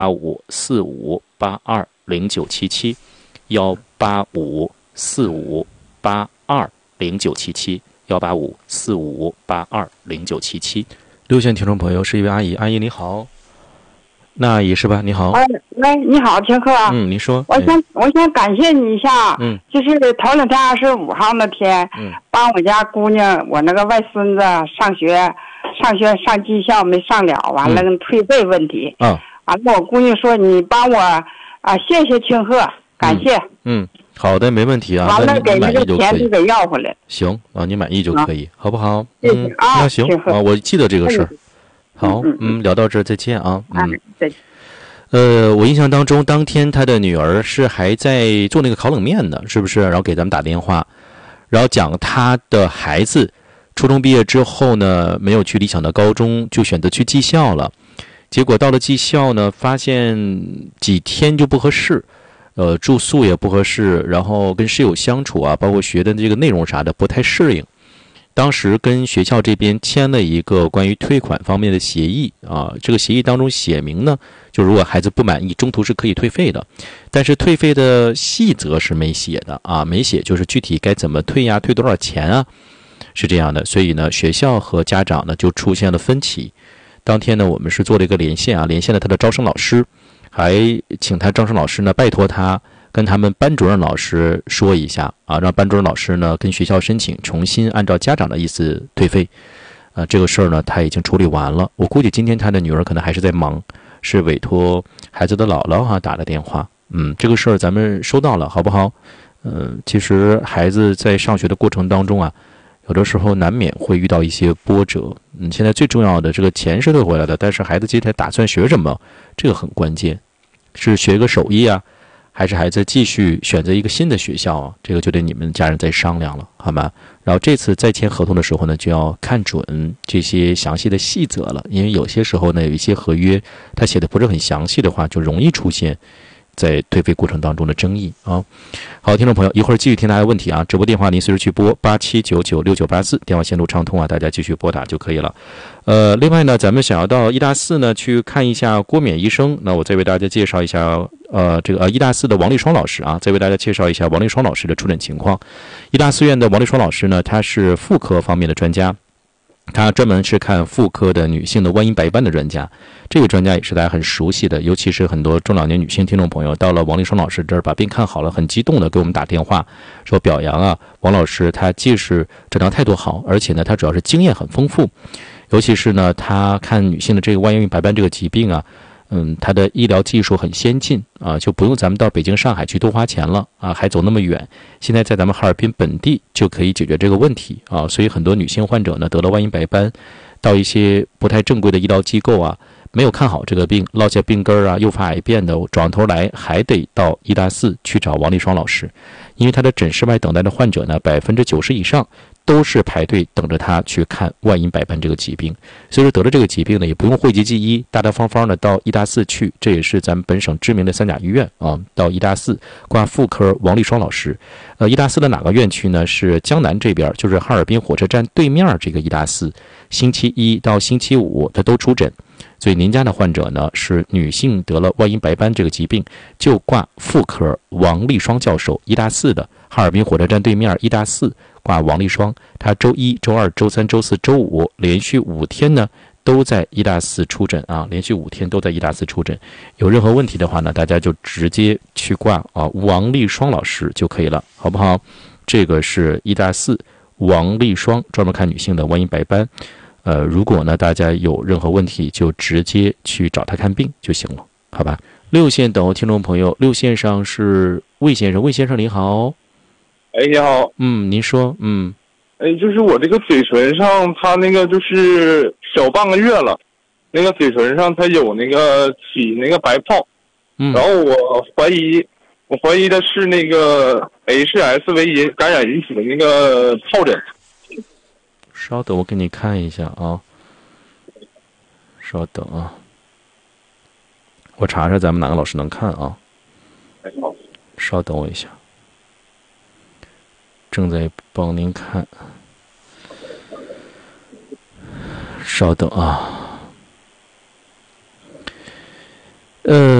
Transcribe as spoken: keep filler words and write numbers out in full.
五四五八二零九七七，幺八五四五八二零九七七，幺八五四五八二零九七七。六线听众朋友是一位阿姨，阿姨你好，那阿姨是吧？你好。 哎，喂，你好，秦鹤。 嗯，您说。 我想，我想感谢你一下。 嗯。 就是头两天二十五号那天， 嗯， 帮我家姑娘，我那个外孙子上学，上学上技校没上了，完了跟退费问题。 嗯。 完了，我姑娘说你帮我啊，谢谢秦鹤，感谢。 嗯。嗯，好的，没问题啊。 完了，给那个钱都给要回来。 行啊，你满意就可以，啊、好不好？ 谢谢嗯， 啊， 那行啊，我记得这个事儿。好， 嗯， 嗯，聊到这儿再见啊。嗯， 再见。 呃，我印象当中，当天他的女儿是还在做那个烤冷面呢，是不是？然后给咱们打电话，然后讲他的孩子初中毕业之后呢，没有去理想的高中，就选择去技校了。结果到了技校呢，发现几天就不合适，呃，住宿也不合适，然后跟室友相处啊，包括学的这个内容啥的不太适应。当时跟学校这边签了一个关于退款方面的协议啊，这个协议当中写明呢，就如果孩子不满意，中途是可以退费的，但是退费的细则是没写的啊，没写就是具体该怎么退呀，退多少钱啊，是这样的。所以呢，学校和家长呢就出现了分歧。当天呢，我们是做了一个连线啊，连线了他的招生老师，还请他招生老师呢拜托他跟他们班主任老师说一下啊，让班主任老师呢跟学校申请重新按照家长的意思退费。啊，这个事儿呢他已经处理完了。我估计今天他的女儿可能还是在忙，是委托孩子的姥姥哈、啊、打的电话。嗯，这个事儿咱们收到了，好不好？嗯，其实孩子在上学的过程当中啊，有的时候难免会遇到一些波折。嗯，现在最重要的这个钱是退回来的，但是孩子接下来打算学什么，这个很关键，是学个手艺啊，还是孩子继续选择一个新的学校啊？这个就得你们家人再商量了，好吗？然后这次再签合同的时候呢，就要看准这些详细的细则了，因为有些时候呢，有一些合约它写的不是很详细的话，就容易出现在退费过程当中的争议啊。好，听众朋友，一会儿继续听大家的问题啊。直播电话您随时去拨八七九九六九八四，电话线路畅通啊，大家继续拨打就可以了。呃，另外呢，咱们想要到医大四呢去看一下郭冕医生，那我再为大家介绍一下，呃，这个呃医大四的王立双老师啊，再为大家介绍一下王立双老师的出诊情况。医大四院的王立双老师呢，他是妇科方面的专家。他专门是看妇科的女性的万阴白斑的专家，这位专家也是大家很熟悉的，尤其是很多中老年女性听众朋友到了王立双老师这儿把病看好了，很激动的给我们打电话说表扬啊，王老师他既是诊疗态度好，而且呢他主要是经验很丰富，尤其是呢他看女性的这个万阴白斑这个疾病啊，嗯，他的医疗技术很先进啊，就不用咱们到北京、上海去多花钱了啊，还走那么远。现在在咱们哈尔滨本地就可以解决这个问题啊，所以很多女性患者呢得了万阴白斑，到一些不太正规的医疗机构啊，没有看好这个病，落下病根啊，诱发癌变的，转头来还得到医大四去找王立双老师，因为他的诊室外等待的患者呢，百分之九十以上都是排队等着他去看万阴白斑这个疾病，所以说得了这个疾病呢，也不用讳疾忌医，大大方方的到医大四去，这也是咱们本省知名的三甲医院啊，到医大四挂妇科王立双老师。呃，医大四的哪个院区呢？是江南这边，就是哈尔滨火车站对面这个医大四，星期一到星期五他都出诊。所以您家的患者呢是女性得了万阴白斑这个疾病，就挂妇科王立双教授，医大四的哈尔滨火车站对面医大四挂王立双，他周一、周二、周三、周四、周五连续五天呢都在医大四出诊啊，连续五天都在医大四出诊。有任何问题的话呢，大家就直接去挂啊王立双老师就可以了，好不好？这个是医大四王立双，专门看女性的万阴白斑。呃，如果呢大家有任何问题，就直接去找他看病就行了，好吧？六线等候听众朋友，六线上是魏先生，魏先生您好。 哎，你好。 嗯，您说。嗯。 哎，就是我这个嘴唇上，它那个就是小半个月了，那个嘴唇上它有那个起那个白泡， 嗯， 然后我怀疑，我怀疑的是那个 H S V 引感染引起的那个疱疹。 稍等，我给你看一下啊。稍等啊，我查查咱们哪个老师能看啊。稍等我一下，正在帮您看。稍等啊。 呃。